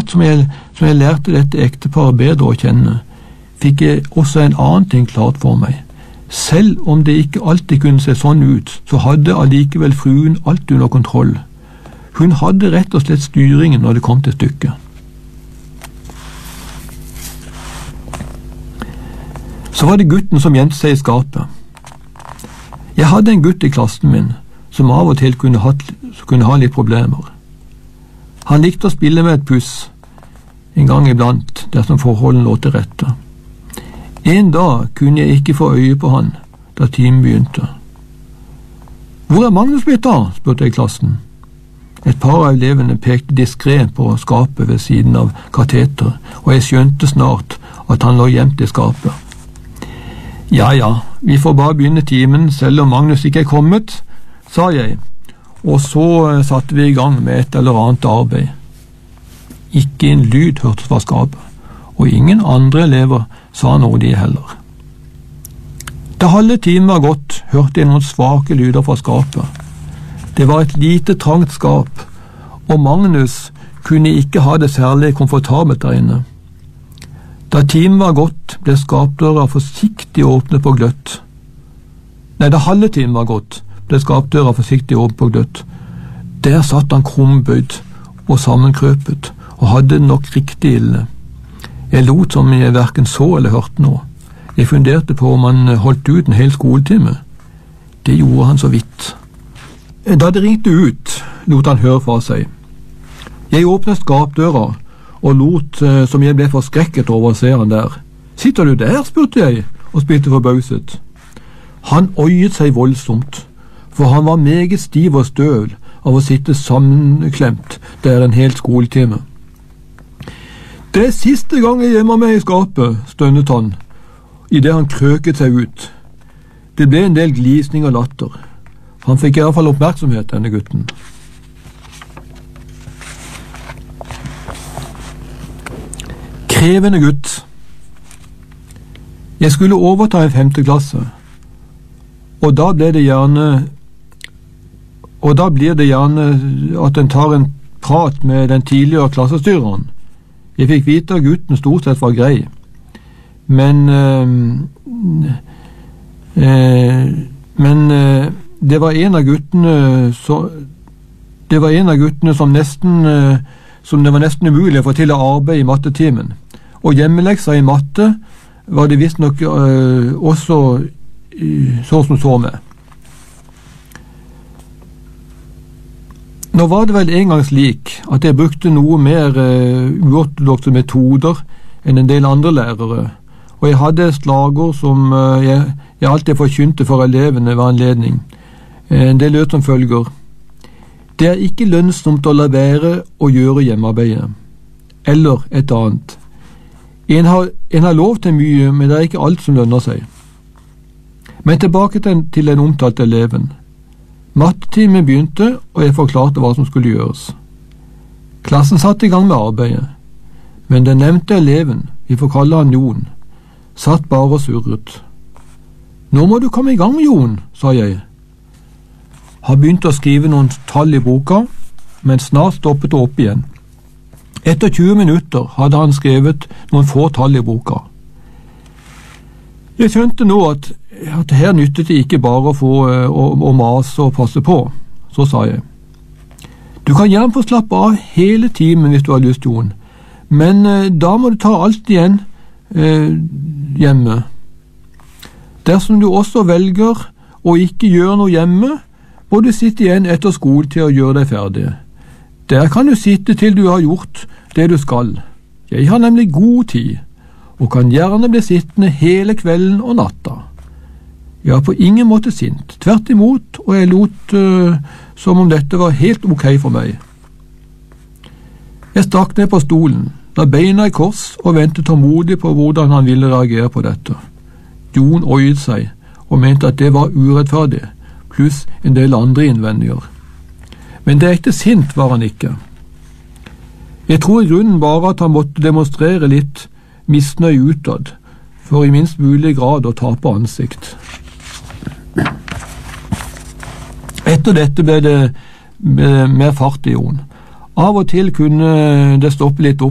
hvert som jeg lærte dette ekteparet bedre å kjenne, fikk jeg også en annen ting klart for meg. Selv om det ikke alltid kunne se sånn ut, så hadde allikevel fruen alt under kontroll. Hun hadde rett og slett styringen når det kom til stykket. Så var det gutten som gjemte seg i skapet. Jeg hadde en gutt i klassen min som av og til kunne ha litt problemer. Han likte å spille med et puss en gang iblant dersom forholdene lå til rette. En dag kunne jeg ikke få øye på han da timen begynte. «Hvor er Magnus blitt av?» spurte jeg klassen. Et par av elevene pekte diskret på skapet ved siden av kateter, og jeg skjønte snart at han lå gjemt i skapet. Ja, vi får bare begynne timen selv om Magnus ikke er kommet, sa jeg, og så satte vi i gang med et eller annet arbeid. Ikke en lyd hørtes fra skapet, og ingen andre elever sa noe de heller. Da halve timen var gått, hørte jeg noen svake lyder fra skapet. Det var et lite, trangt skap, og Magnus kunne ikke ha det særlig komfortabelt der inne. Da timen var gått, ble skapdøra forsiktig åpnet på gløtt. Da halve timen var gått, ble skapdøra forsiktig åpnet på gløtt. Der satt han krumbøyd og sammenkrøpet, og hadde det nok riktig ille. Jeg lot som jeg hverken så eller hørte noe. Jeg funderte på om han holdt ut en hel skoletime. Det gjorde han så vidt. Da det ringte ut, lot han høre fra seg. Jeg åpnet skapdøra og lot som jeg ble forskrekket over å se han der. «Sitter du der?» spurte jeg, og spilte forbauset. Han øyet seg voldsomt, for han var meget stiv og støl av å sitte sammenklemt der en hel skoletime. «Det er siste gang jeg gjemmer meg i skapet», stønnet han, i det han krøket seg ut. Det ble en del glisning og latter. Han fikk i hvert fall oppmerksomhet, denne gutten. Krevende gutt. Jeg skulle overta en 5. klasse, og da blir det gjerne at en tar en prat med den tidligere klassestyreren. Jeg fikk vite at gutten stort sett var grei, men det var en av guttene som det var nesten umulig å få til å arbeide i mattetimen, og hjemmelekser i matte var det visstnok også så som så med. Nå var det vel en gang slik at jeg brukte noe mer uortodokse metoder enn en del andre lærere, og jeg hadde et slagord som jeg alltid forkynte for elevene ved anledning. Det lød som følger: Det er ikke lønnsomt å la være å gjøre hjemmearbeidet. Eller et annet: En har lov til mye, men det er ikke alt som lønner seg. Men tilbake til den omtalte eleven. Mattetimen begynte, og jeg forklarte hva som skulle gjøres. Klassen satte i gang med arbeidet, men den nevnte eleven, vi får kalle han Jon, satt bare og surret. «Nå må du komme i gang, Jon», sa jeg. Han begynte å skrive noen tall i boka, men snart stoppet det opp igjen. Etter 20 minutter hadde han skrevet noen få tall i boka. Jeg skjønte nå at her nyttet det ikke bare å mase og passe på. Så sa jeg: «Du kan gjerne få slappe av hele timen hvis du har lyst, Jon, men da må du ta alt igjen hjemme. Dersom du også velger å ikke gjøre noe hjemme, må du sitte igjen etter skoletid og gjøre deg ferdig. Der kan du sitte til du har gjort det du skal. Jeg har nemlig god tid, og kan gjerne bli sittende hele kvelden og natta.» Jeg var på ingen måte sint, tvert imot, og jeg lot som om dette var helt ok for meg. Jeg stakk ned på stolen, la beina i kors og ventet tålmodig på hvordan han ville reagere på dette. Jon øyet seg og mente at det var urettferdig, pluss en del andre innvendinger. Men direkte sint var han ikke. Jeg tror i grunnen bare at han måtte demonstrere litt misnøye utad, for i minst mulig grad å tape ansikt. Etter dette ble det mer fart i Jon. Av og til kunne det stoppe litt opp